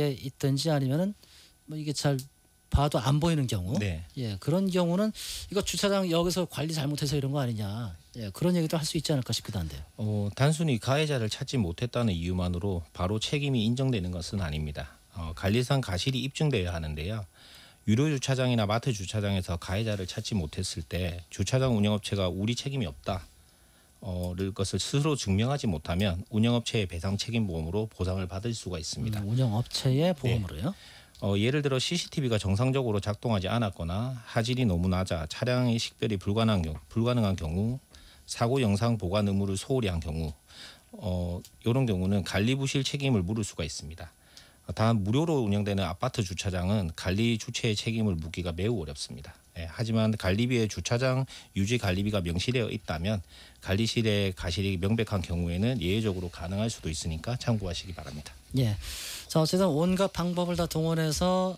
자리에 있든지 아니면은 뭐 이게 잘 봐도 안 보이는 경우, 네. 예, 그런 경우는 이거 주차장 여기서 관리 잘못해서 이런 거 아니냐, 예, 그런 얘기도 할 수 있지 않을까 싶기도 한데요. 단순히 가해자를 찾지 못했다는 이유만으로 바로 책임이 인정되는 것은 아닙니다. 관리상 가실이 입증돼야 하는데요. 유료 주차장이나 마트 주차장에서 가해자를 찾지 못했을 때 주차장 운영업체가 우리 책임이 없다. 것을 스스로 증명하지 못하면 운영업체의 배상 책임 보험으로 보상을 받을 수가 있습니다. 운영업체의 보험으로요? 예를 들어 CCTV가 정상적으로 작동하지 않았거나 화질이 너무 낮아 차량의 식별이 불가능한 경우, 사고 영상 보관 의무를 소홀히 한 경우, 이런 경우는 관리 부실 책임을 물을 수가 있습니다. 단 무료로 운영되는 아파트 주차장은 관리 주체의 책임을 묻기가 매우 어렵습니다. 하지만 관리비에 주차장 유지 관리비가 명시되어 있다면 관리실의 가실이 명백한 경우에는 예외적으로 가능할 수도 있으니까 참고하시기 바랍니다. 예. 자, 어쨌든 온갖 방법을 다 동원해서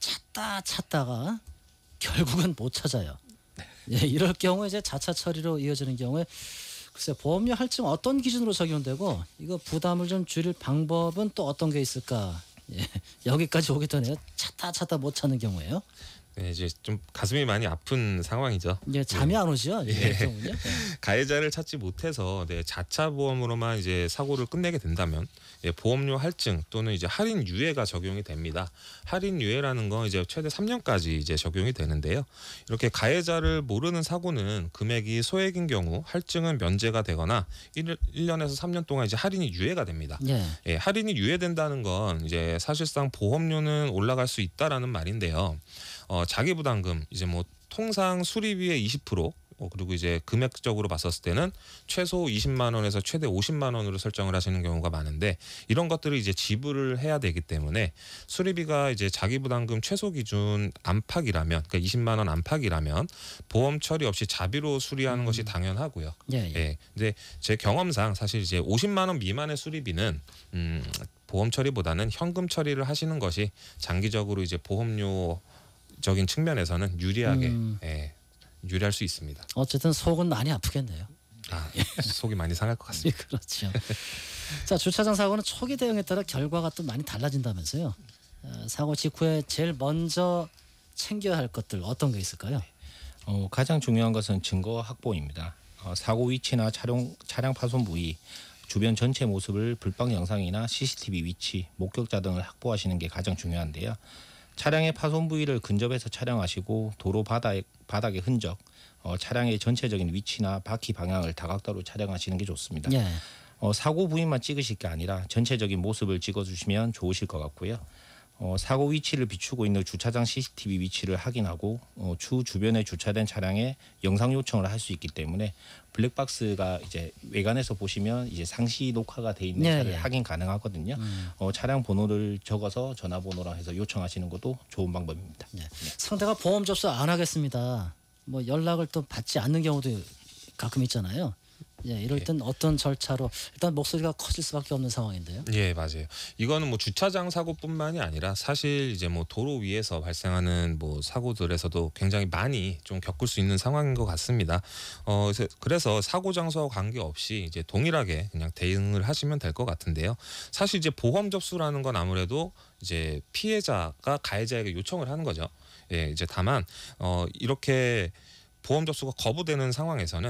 찾다가 결국은 못 찾아요. 예, 이럴 경우에 이제 자차 처리로 이어지는 경우에 글쎄 보험료 할증 어떤 기준으로 적용되고 이거 부담을 좀 줄일 방법은 또 어떤 게 있을까? 예, 여기까지 오기 전에 찾다 못 찾는 경우에요. 네, 이제 좀 가슴이 많이 아픈 상황이죠. 예, 잠이 안 오죠. 예. 경우는요. 예. 가해자를 찾지 못해서 자차 보험으로만 이제 사고를 끝내게 된다면 보험료 할증 또는 이제 할인 유예가 적용이 됩니다. 할인 유예라는 건 이제 최대 3년까지 이제 적용이 되는데요. 이렇게 가해자를 모르는 사고는 금액이 소액인 경우 할증은 면제가 되거나 1년에서 3년 동안 이제 할인이 유예가 됩니다. 예. 할인이 유예된다는 건 이제 사실상 보험료는 올라갈 수 있다라는 말인데요. 자기 부담금 이제 뭐 통상 수리비의 20% 그리고 이제 금액적으로 봤었을 때는 최소 20만 원에서 최대 50만 원으로 설정을 하시는 경우가 많은데 이런 것들을 이제 지불을 해야 되기 때문에 수리비가 이제 자기 부담금 최소 기준 안팎이라면 그러니까 20만 원 안팎이라면 보험 처리 없이 자비로 수리하는 것이 당연하고요. 예. 근데 제 경험상 사실 이제 50만 원 미만의 수리비는 보험 처리보다는 현금 처리를 하시는 것이 장기적으로 이제 보험료 적인 측면에서는 유리하게 유리할 수 있습니다. 어쨌든 속은 많이 아프겠네요. 속이 많이 상할 것 같습니다. 그렇죠. 자, 주차장 사고는 초기 대응에 따라 결과가 또 많이 달라진다면서요. 사고 직후에 제일 먼저 챙겨야 할 것들 어떤 게 있을까요? 가장 중요한 것은 증거 확보입니다. 사고 위치나 차량 파손 부위, 주변 전체 모습을 불법 영상이나 CCTV 위치, 목격자 등을 확보하시는 게 가장 중요한데요. 차량의 파손 부위를 근접해서 촬영하시고 도로 바닥의 흔적, 차량의 전체적인 위치나 바퀴 방향을 다각도로 촬영하시는 게 좋습니다. 예. 사고 부위만 찍으실 게 아니라 전체적인 모습을 찍어주시면 좋으실 것 같고요. 사고 위치를 비추고 있는 주차장 CCTV 위치를 확인하고 주변에 주차된 차량에 영상 요청을 할 수 있기 때문에 블랙박스가 이제 외관에서 보시면 이제 상시 녹화가 돼 있는 차를 확인 가능하거든요. 차량 번호를 적어서 전화번호랑 해서 요청하시는 것도 좋은 방법입니다. 네. 상대가 보험 접수 안 하겠습니다. 뭐 연락을 또 받지 않는 경우도 가끔 있잖아요. 예, 이럴 땐 어떤 절차로 일단 목소리가 커질 수밖에 없는 상황인데요. 예, 맞아요. 이거는 뭐 주차장 사고뿐만이 아니라 사실 이제 뭐 도로 위에서 발생하는 뭐 사고들에서도 굉장히 많이 좀 겪을 수 있는 상황인 것 같습니다. 그래서 사고 장소와 관계없이 이제 동일하게 그냥 대응을 하시면 될 것 같은데요. 사실 이제 보험 접수라는 건 아무래도 이제 피해자가 가해자에게 요청을 하는 거죠. 예, 이제 다만 이렇게 보험 접수가 거부되는 상황에서는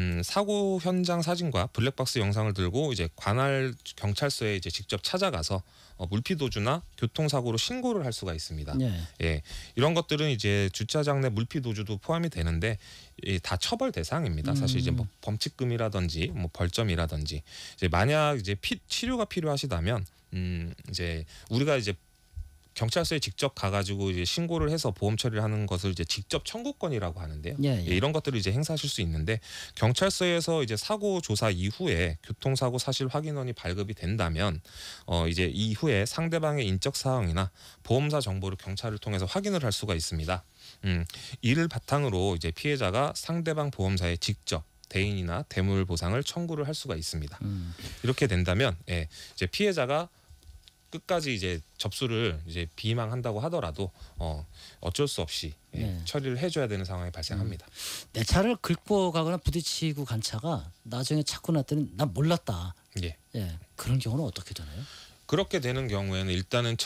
사고 현장 사진과 블랙박스 영상을 들고 이제 관할 경찰서에 이제 직접 찾아가서 물피도주나 교통사고로 신고를 할 수가 있습니다. 예, 이런 것들은 이제 주차장 내 물피도주도 포함이 되는데 다 처벌 대상입니다. 사실 이제 뭐 범칙금이라든지 뭐 벌점이라든지 이제 만약 이제 치료가 필요하시다면 이제 우리가 이제 경찰서에 직접 가가지고 이제 신고를 해서 보험 처리를 하는 것을 이제 직접 청구권이라고 하는데요. 이런 것들을 이제 행사하실 수 있는데 경찰서에서 이제 사고 조사 이후에 교통사고 사실 확인원이 발급이 된다면 이제 이후에 상대방의 인적 사항이나 보험사 정보를 경찰을 통해서 확인을 할 수가 있습니다. 이를 바탕으로 이제 피해자가 상대방 보험사에 직접 대인이나 대물 보상을 청구를 할 수가 있습니다. 이렇게 된다면 이제 피해자가 끝까지 이제 접수를 이제 비망한다고 하더라도 어쩔 수 없이 처리를 해줘야 되는 상황이 발생합니다. 내 차를 긁고 가거나 부딪히고 간 차가 나중에 찾고 났더니 난 몰랐다. 예, 그런 경우는 어떻게 되나요? 그렇게 되는 경우에는 일단은